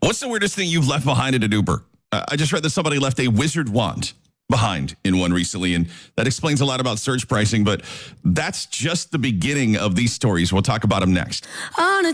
What's the weirdest thing you've left behind at an Uber? I just read that somebody left a wizard wand behind in one recently, and that explains a lot about surge pricing, but that's just the beginning of these stories. We'll talk about them next. On a